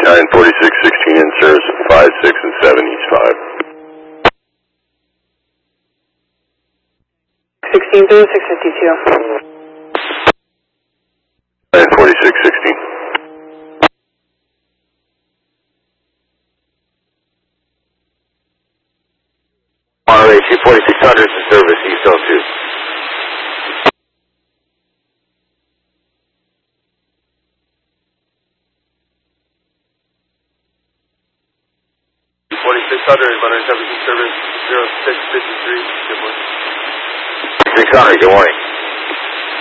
94616 in service at 5, 6, and 7 each 5. 16 through 652. 94616. RA 24600 in service East L2. 4600, Monterey 17 service 0653. Good morning. 600, good morning.